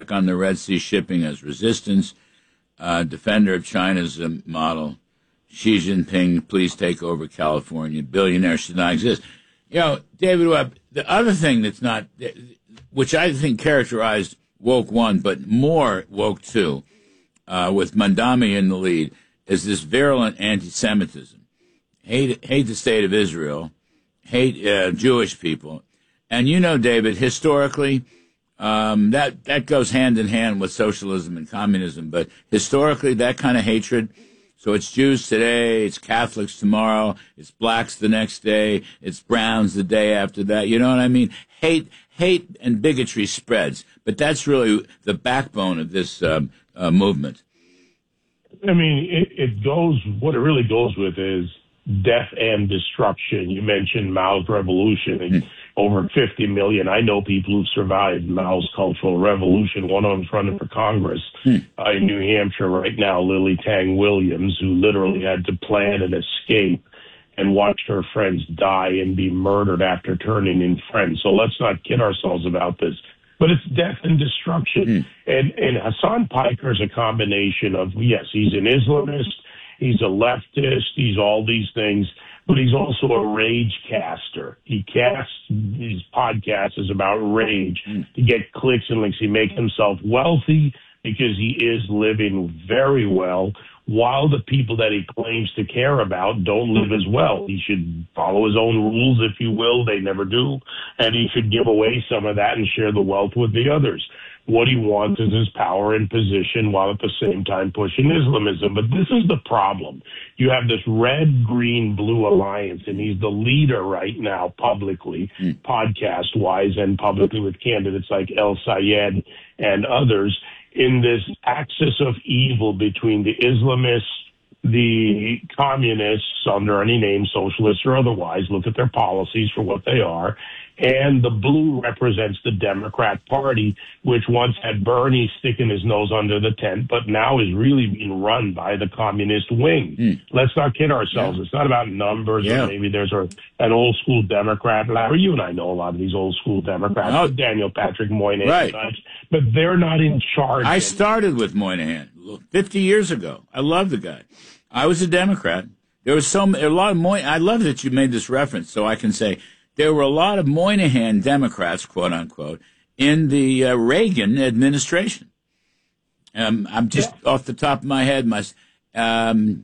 attack on the Red Sea shipping as resistance. Defender of China's model. Xi Jinping, please take over California. Billionaire should not exist. David Webb, the other thing that's not, which I think characterized Woke 1, but more Woke 2, with Mandami in the lead, is this virulent anti-Semitism. Hate the state of Israel, hate Jewish people. And David, historically, that goes hand in hand with socialism and communism, but historically that kind of hatred, so it's Jews today, it's Catholics tomorrow, it's blacks the next day, it's browns the day after that, you know what I mean? Hate and bigotry spreads, but that's really the backbone of this movement. I mean, what it really goes with is death and destruction. You mentioned Mao's revolution, and over 50 million. I know people who've survived Mao's Cultural Revolution. One of them's running for Congress in New Hampshire right now, Lily Tang Williams, who literally had to plan an escape and watch her friends die and be murdered after turning in friends. So let's not kid ourselves about this. But it's death and destruction. And Hassan Piker is a combination of, yes, he's an Islamist, he's a leftist, he's all these things, but he's also a rage caster. He casts his podcast is about rage to get clicks and links. He makes himself wealthy because he is living very well, while the people that he claims to care about don't live as well. He should follow his own rules, if you will. They never do. And he should give away some of that and share the wealth with the others. What he wants is his power and position while at the same time pushing Islamism. But this is the problem. You have this red, green, blue alliance, and he's the leader right now publicly, podcast-wise, and publicly with candidates like El Sayed and others, in this axis of evil between the Islamists, the communists, under any name, socialists or otherwise, look at their policies for what they are, and the blue represents the Democrat Party, which once had Bernie sticking his nose under the tent, but now is really being run by the communist wing. Let's not kid ourselves. It's not about numbers, or maybe there's an old-school Democrat. Larry, you and I know a lot of these old-school Democrats, Daniel Patrick Moynihan and such, but they're not in charge. I started with Moynihan 50 years ago. I love the guy. I was a Democrat. There was a lot of Moynihan. I love that you made this reference, so I can say there were a lot of Moynihan Democrats, quote unquote, in the Reagan administration. I'm just off the top of my head, Fred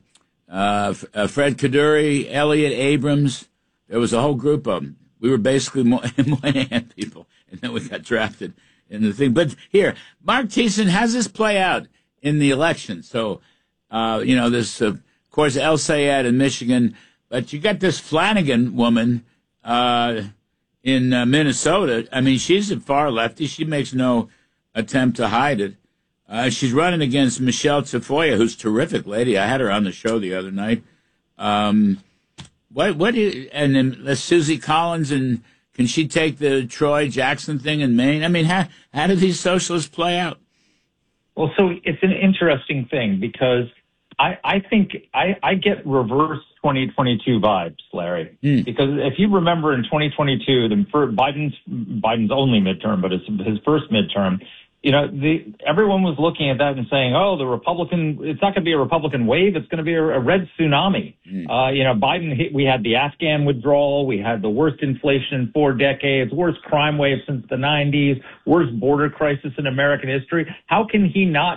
Kaduri, Elliot Abrams. There was a whole group of them. We were basically Moynihan people, and then we got drafted in the thing. But here, Mark Thiessen, has this play out in the election? So, this, of course, El Sayed in Michigan, but you got this Flanagan woman in Minnesota. I mean, she's a far lefty. She makes no attempt to hide it. She's running against Michelle Tafoya, who's a terrific lady. I had her on the show the other night. What do you, and then Susie Collins, and can she take the Troy Jackson thing in Maine? I mean, how do these socialists play out? Well, so it's an interesting thing because I think I get reverse 2022 vibes, Larry, because if you remember in 2022, Biden's only midterm, but it's his first midterm, everyone was looking at that and saying, oh, it's not going to be a Republican wave. It's going to be a red tsunami. Biden, we had the Afghan withdrawal. We had the worst inflation in 4 decades, worst crime wave since the 90s, worst border crisis in American history. How can he not,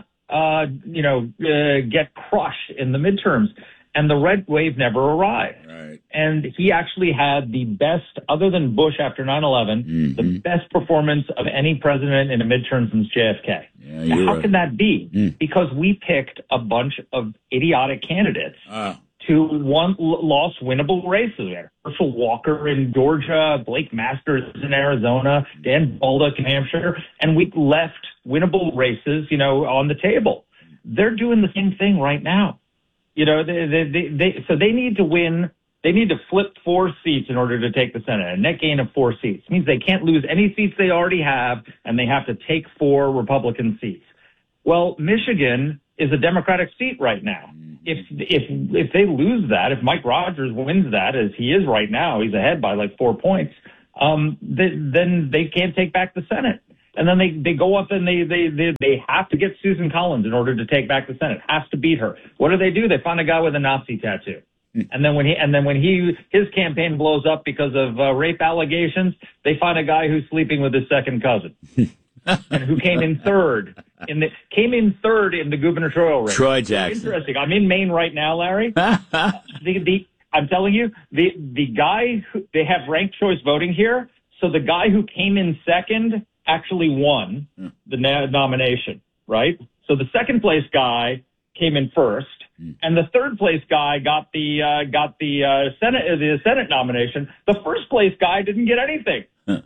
get crushed in the midterms? And the red wave never arrived. Right. And he actually had the best, other than Bush after 9/11, the best performance of any president in a midterm since JFK. Yeah, now, how can that be? Because we picked a bunch of idiotic candidates to lost winnable races there. Herschel Walker in Georgia, Blake Masters in Arizona, Dan Baldock in Hampshire, and we left winnable races, on the table. They're doing the same thing right now. So they need to win. They need to flip 4 seats in order to take the Senate. A net gain of 4 seats means they can't lose any seats they already have, and they have to take 4 Republican seats. Well, Michigan is a Democratic seat right now. If they lose that, if Mike Rogers wins that, as he is right now, he's ahead by like 4 points, then they can't take back the Senate. And then they go up and they have to get Susan Collins in order to take back the Senate. Has to beat her. What do? They find a guy with a Nazi tattoo. And then when his campaign blows up because of rape allegations, they find a guy who's sleeping with his second cousin, and who came in third in the gubernatorial race. Troy Jackson. Interesting. I'm in Maine right now, Larry. I'm telling you, the guy they have ranked choice voting here. So the guy who came in second actually won the nomination, right? So the second place guy came in first. And the third place guy got the Senate nomination. The first place guy didn't get anything.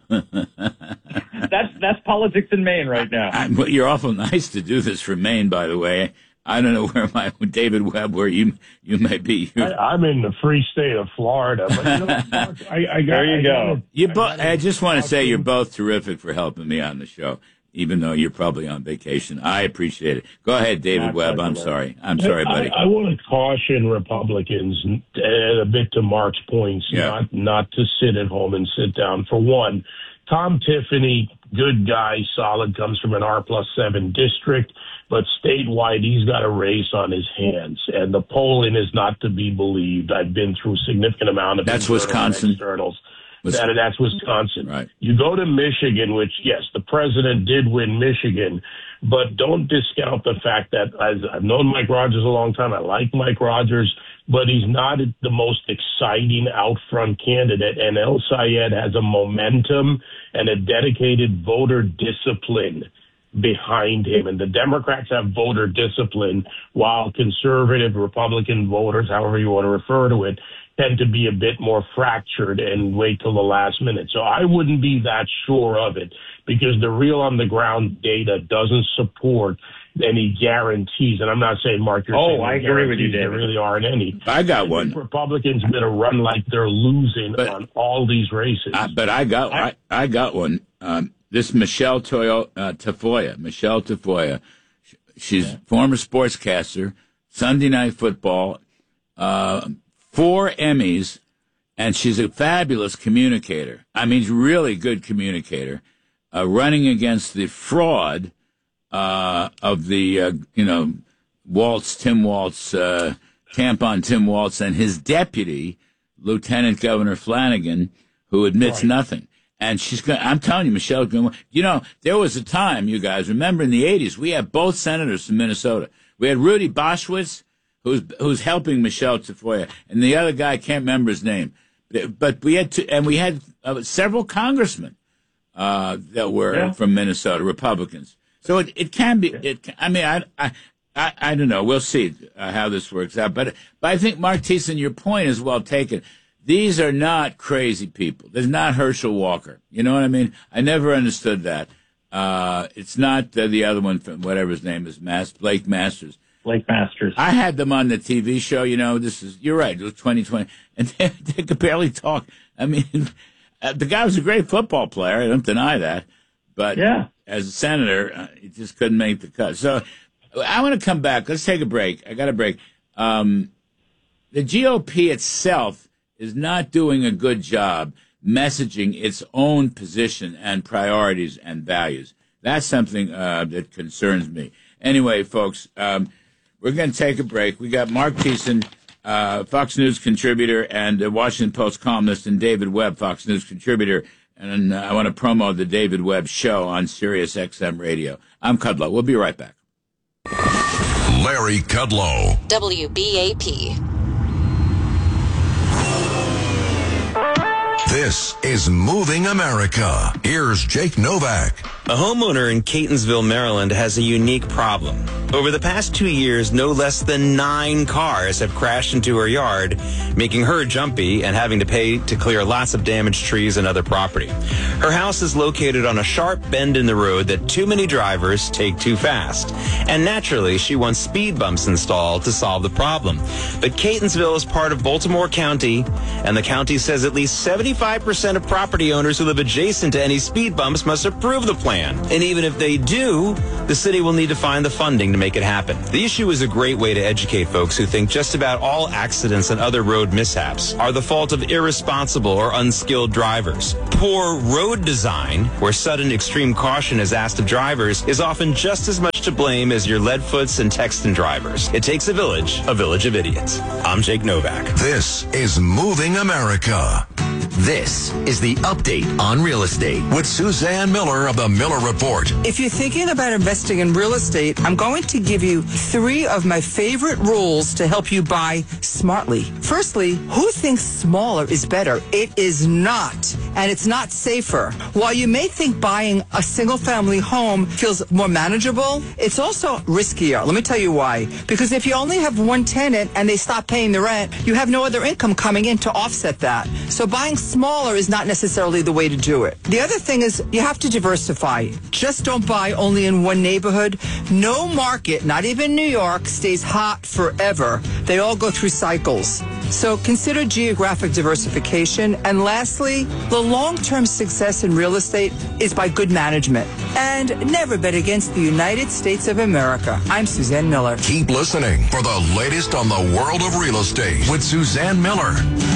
That's politics in Maine right now. You're awful nice to do this for Maine, by the way. I don't know where David Webb, where you may be. I'm in the free state of Florida. But there you go. I just want to say you're both terrific for helping me on the show, even though you're probably on vacation. I appreciate it. Go ahead, David Webb. I'm sorry, buddy. I want to caution Republicans, a bit to Mark's points, not to sit at home and sit down. For one, Tom Tiffany, good guy, solid, comes from an R+7 district, but statewide he's got a race on his hands, and the polling is not to be believed. I've been through a significant amount of That's Wisconsin. Externals. That's Wisconsin. Right. You go to Michigan, which, yes, the president did win Michigan, but don't discount the fact that I've known Mike Rogers a long time. I like Mike Rogers, but he's not the most exciting out front candidate. And El Sayed has a momentum and a dedicated voter discipline behind him. And the Democrats have voter discipline, while conservative Republican voters, however you want to refer to it, tend to be a bit more fractured and wait till the last minute. So I wouldn't be that sure of it, because the real on the ground data doesn't support any guarantees. And I'm not saying, Mark, you're saying I agree with you, David. There really aren't any. I got one. Republicans better run like they're losing on all these races. But I got one. This Michelle Tafoya. She's former sportscaster, Sunday Night Football, 4 Emmys, and she's a fabulous communicator. I mean, really good communicator, running against the fraud of the, Tim Walz, tampon Tim Walz, and his deputy, Lieutenant Governor Flanagan, who admits nothing. And I'm telling you, Michelle, there was a time, you guys, remember in the 80s, we had both senators from Minnesota. We had Rudy Boschwitz, who's helping Michelle Tafoya, and the other guy, I can't remember his name. But we had several congressmen that were from Minnesota, Republicans. So it can be. I don't know. We'll see how this works out. But I think, Mark Thiessen, your point is well taken. These are not crazy people. There's not Herschel Walker. You know what I mean? I never understood that. It's not the other one from whatever his name is, Blake Masters. Blake Masters. I had them on the TV show. You're right. It was 2020, and they could barely talk. I mean, the guy was a great football player. I don't deny that. But as a senator, he just couldn't make the cut. So I want to come back. Let's take a break. I got a break. The GOP itself is not doing a good job messaging its own position and priorities and values. That's something that concerns me. Anyway, folks, we're going to take a break. We got Mark Thiessen, Fox News contributor and Washington Post columnist, and David Webb, Fox News contributor. And I want to promo the David Webb Show on Sirius XM Radio. I'm Kudlow. We'll be right back. Larry Kudlow. WBAP. This is Moving America. Here's Jake Novak. A homeowner in Catonsville, Maryland has a unique problem. Over the past 2 years, no less than 9 cars have crashed into her yard, making her jumpy and having to pay to clear lots of damaged trees and other property. Her house is located on a sharp bend in the road that too many drivers take too fast. And naturally, she wants speed bumps installed to solve the problem. But Catonsville is part of Baltimore County, and the county says at least 75 95% of property owners who live adjacent to any speed bumps must approve the plan. And even if they do, the city will need to find the funding to make it happen. The issue is a great way to educate folks who think just about all accidents and other road mishaps are the fault of irresponsible or unskilled drivers. Poor road design, where sudden extreme caution is asked of drivers, is often just as much to blame as your leadfoots and Texan drivers. It takes a village of idiots. I'm Jake Novak. This is Moving America. This is the update on real estate with Suzanne Miller of the Miller Report. If you're thinking about investing in real estate, I'm going to give you 3 of my favorite rules to help you buy smartly. Firstly, who thinks smaller is better? It is not, and it's not safer. While you may think buying a single-family home feels more manageable, it's also riskier. Let me tell you why. Because if you only have one tenant and they stop paying the rent, you have no other income coming in to offset that. So buying smaller is not necessarily the way to do it. The other thing is you have to diversify. Just don't buy only in one neighborhood. No market, not even New York, stays hot forever. They all go through cycles. So consider geographic diversification. And lastly, the long-term success in real estate is by good management. And never bet against the United States of America. I'm Suzanne Miller. Keep listening for the latest on the world of real estate with Suzanne Miller.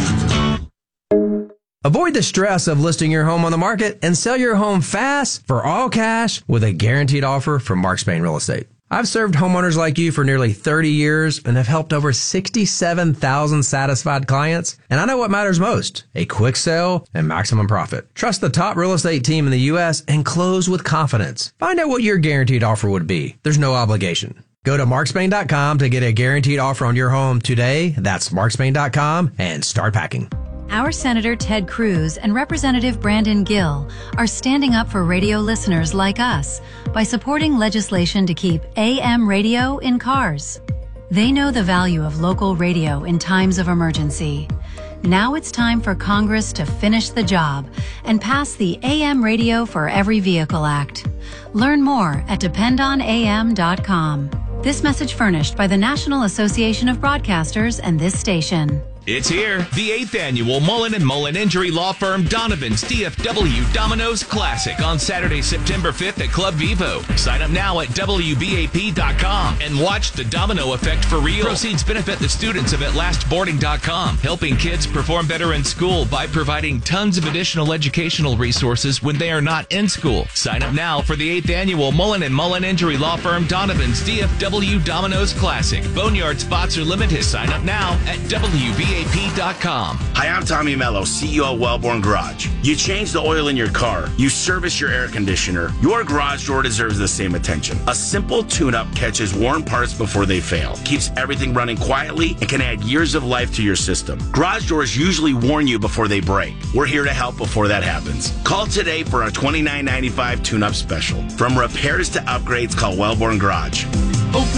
Avoid the stress of listing your home on the market and sell your home fast for all cash with a guaranteed offer from Mark Spain Real Estate. I've served homeowners like you for nearly 30 years and have helped over 67,000 satisfied clients. And I know what matters most, a quick sale and maximum profit. Trust the top real estate team in the U.S. and close with confidence. Find out what your guaranteed offer would be. There's no obligation. Go to markspain.com to get a guaranteed offer on your home today. That's markspain.com and start packing. Our Senator Ted Cruz and Representative Brandon Gill are standing up for radio listeners like us by supporting legislation to keep AM radio in cars. They know the value of local radio in times of emergency. Now it's time for Congress to finish the job and pass the AM Radio for Every Vehicle Act. Learn more at dependonam.com. This message furnished by the National Association of Broadcasters and this station. It's here, the 8th annual Mullen & Mullen injury law firm Donovan's DFW Domino's Classic on Saturday, September 5th at Club Vivo. Sign up now at WBAP.com and watch the domino effect for real. Proceeds benefit the students of AtLastBoarding.com, helping kids perform better in school by providing tons of additional educational resources when they are not in school. Sign up now for the 8th annual Mullen & Mullen injury law firm Donovan's DFW Domino's Classic. Boneyard spots are limited. Sign up now at WBAP.com. Hi, I'm Tommy Mello, CEO of Wellborn Garage. You change the oil in your car, you service your air conditioner, your garage door deserves the same attention. A simple tune-up catches worn parts before they fail, keeps everything running quietly, and can add years of life to your system. Garage doors usually warn you before they break. We're here to help before that happens. Call today for our $29.95 tune-up special. From repairs to upgrades, call Wellborn Garage.